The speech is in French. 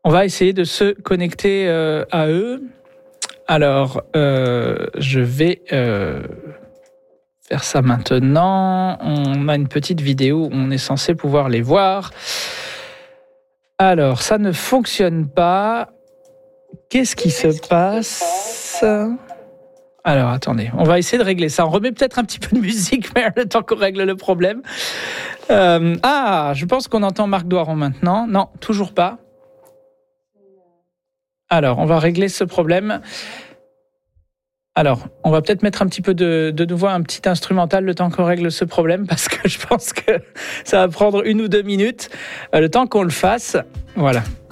On va essayer de se connecter à eux. Alors, je vais faire ça maintenant. On a une petite vidéo où on est censé pouvoir les voir. Alors, ça ne fonctionne pas. Qu'est-ce qui se passe ? Alors, attendez, on va essayer de régler ça. On remet peut-être un petit peu de musique, mais le temps qu'on règle le problème. Je pense qu'on entend Marc Doiron maintenant. Non, toujours pas. Alors, on va régler ce problème. Alors, on va peut-être mettre un petit peu de nouveau un petit instrumental le temps qu'on règle ce problème, parce que je pense que ça va prendre 1 ou 2 minutes. Le temps qu'on le fasse, voilà.